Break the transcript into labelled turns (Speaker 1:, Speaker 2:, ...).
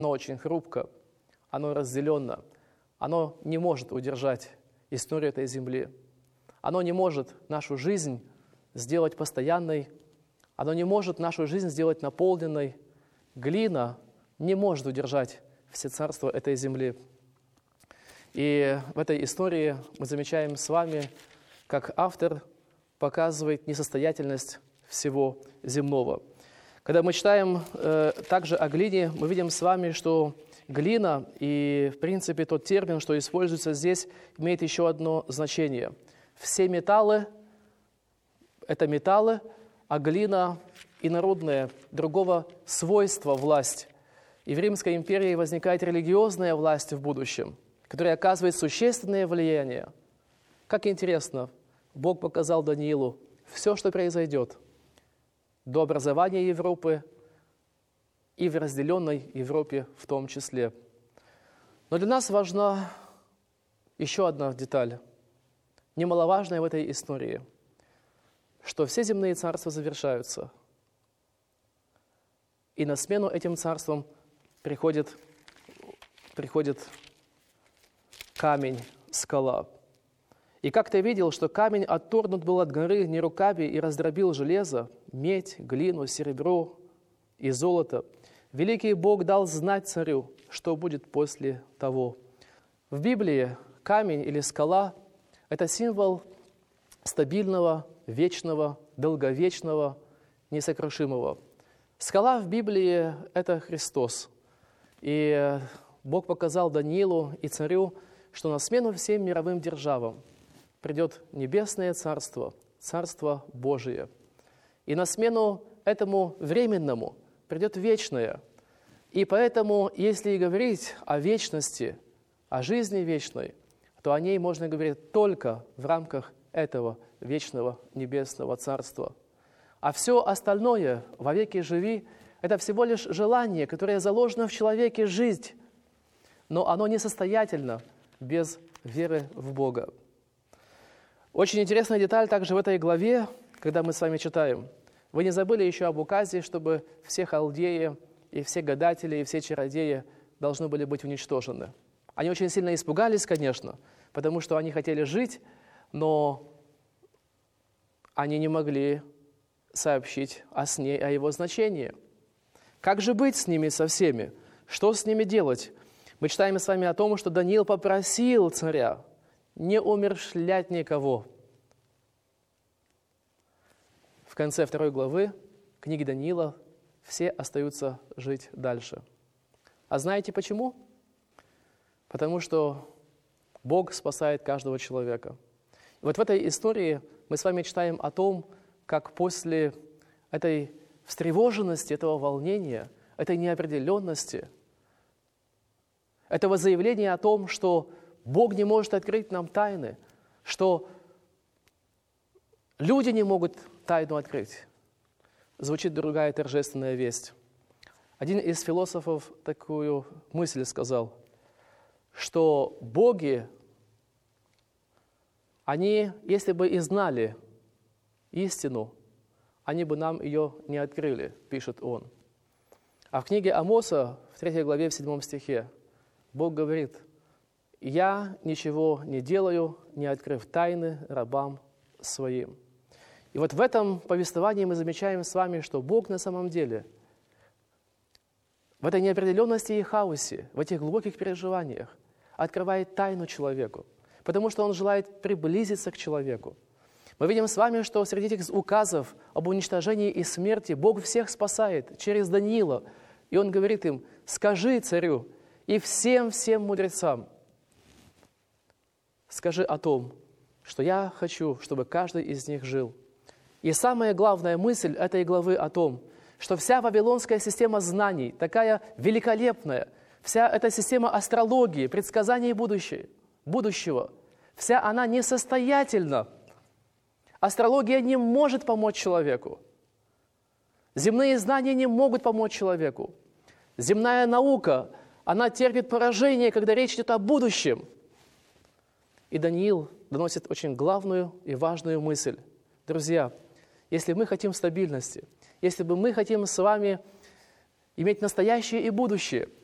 Speaker 1: оно очень хрупко, оно разделенно, оно не может удержать историю этой земли. Оно не может нашу жизнь сделать постоянной, оно не может нашу жизнь сделать наполненной. Глина не может удержать все царства этой земли. И в этой истории мы замечаем с вами, как автор показывает несостоятельность всего земного. Когда мы читаем также о глине, мы видим с вами, что глина и, в принципе, тот термин, что используется здесь, имеет еще одно значение. Все металлы – это металлы, а глина – инородная, другого свойства власть. И в Римской империи возникает религиозная власть в будущем, которая оказывает существенное влияние. Как интересно, Бог показал Даниилу все, что произойдет до образования Европы и в разделенной Европе в том числе. Но для нас важна еще одна деталь, немаловажная в этой истории, что все земные царства завершаются, и на смену этим царствам приходит камень, скала. И как ты видел, что камень отторгнут был от горы не руками и раздробил железо, медь, глину, серебро и золото, великий Бог дал знать царю, что будет после того. В Библии камень или скала – это символ стабильного, вечного, долговечного, несокрушимого. Скала в Библии – это Христос. И Бог показал Даниилу и царю, что на смену всем мировым державам придет небесное царство, царство Божие. И на смену этому временному придет вечное. И поэтому, если и говорить о вечности, о жизни вечной, то о ней можно говорить только в рамках этого вечного небесного царства. А все остальное, вовеки живи, это всего лишь желание, которое заложено в человеке жить, но оно несостоятельно без веры в Бога. Очень интересная деталь также в этой главе, когда мы с вами читаем. Вы не забыли еще об указе, чтобы все халдеи и все гадатели и все чародеи должны были быть уничтожены. Они очень сильно испугались, конечно, потому что они хотели жить, но они не могли сообщить о сне, о его значении. Как же быть с ними со всеми? Что с ними делать? Мы читаем с вами о том, что Даниил попросил царя не умерщвлять никого. В конце 2 главы книги Даниила все остаются жить дальше. А знаете почему? Потому что Бог спасает каждого человека. И вот в этой истории мы с вами читаем о том, как после этой встревоженности, этого волнения, этой неопределенности, этого заявления о том, что Бог не может открыть нам тайны, что люди не могут тайну открыть, звучит другая торжественная весть. Один из философов такую мысль сказал, что боги, они, если бы и знали истину, они бы нам ее не открыли, пишет он. А в книге Амоса, в 3 главе, в 7 стихе, Бог говорит: «Я ничего не делаю, не открыв тайны рабам своим». И вот в этом повествовании мы замечаем с вами, что Бог на самом деле в этой неопределенности и хаосе, в этих глубоких переживаниях открывает тайну человеку, потому что Он желает приблизиться к человеку. Мы видим с вами, что среди этих указов об уничтожении и смерти Бог всех спасает через Даниила. И Он говорит им: «Скажи царю и всем мудрецам, скажи о том, что я хочу, чтобы каждый из них жил». И самая главная мысль этой главы о том, что вся вавилонская система знаний, такая великолепная, вся эта система астрологии, предсказаний будущего, вся она несостоятельна. Астрология не может помочь человеку. Земные знания не могут помочь человеку. Земная наука, она терпит поражение, когда речь идет о будущем. И Даниил доносит очень главную и важную мысль. Друзья, если мы хотим стабильности, если бы мы хотим с вами иметь настоящее и будущее,